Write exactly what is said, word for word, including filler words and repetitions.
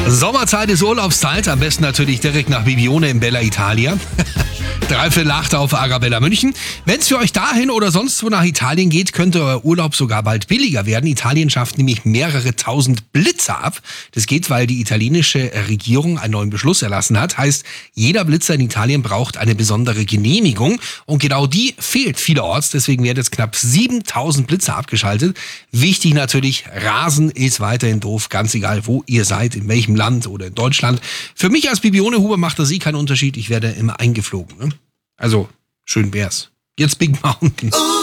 Sommerzeit ist Urlaubszeit, am besten natürlich direkt nach Bibione in Bella Italia. Dreiviertel acht auf Arabella München. Wenn es für euch dahin oder sonst wo nach Italien geht, könnte euer Urlaub sogar bald billiger werden. Italien schafft nämlich mehrere tausend Blitzer ab. Das geht, weil die italienische Regierung einen neuen Beschluss erlassen hat. Heißt, jeder Blitzer in Italien braucht eine besondere Genehmigung. Und genau die fehlt vielerorts. Deswegen werden jetzt knapp siebentausend Blitzer abgeschaltet. Wichtig natürlich, Rasen ist weiterhin doof. Ganz egal, wo ihr seid, in welchem Land oder in Deutschland. Für mich als Bibione-Huber macht das eh keinen Unterschied. Ich werde immer eingeflogen. Ne? Also, schön wär's. Jetzt Big Mountain.